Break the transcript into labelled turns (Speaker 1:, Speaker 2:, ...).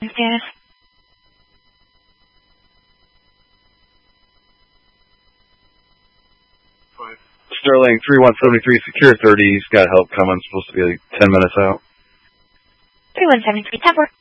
Speaker 1: Status.
Speaker 2: Sterling 3173, secure 30. He's got help coming. Supposed to be like 10 minutes out.
Speaker 1: 3173, 10-4.